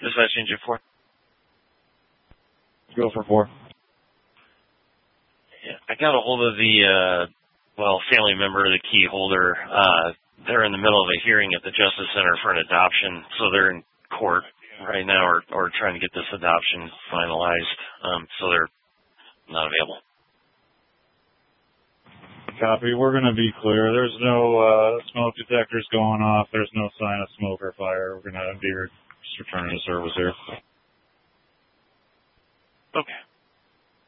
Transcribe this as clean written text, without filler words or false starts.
Dispatch engine 4. Go for 4. Yeah, I got a hold of the, family member, the key holder. They're in the middle of a hearing at the Justice Center for an adoption, so they're in court right now or trying to get this adoption finalized, so they're not available. Copy. We're going to be clear. There's no smoke detectors going off. There's no sign of smoke or fire. We're going to be just returning to service here. Okay.